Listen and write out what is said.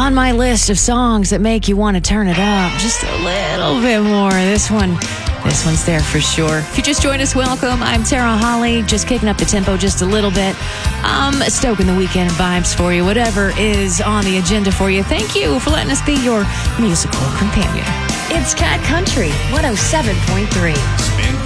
on my list of songs that make you want to turn it up just a little bit more. This one's there for sure. If you just joined us, welcome. I'm Tara Holly, just kicking up the tempo just a little bit. Stoking the weekend vibes for you, whatever is on the agenda for you. Thank you for letting us be your musical companion. It's Cat Country 107.3.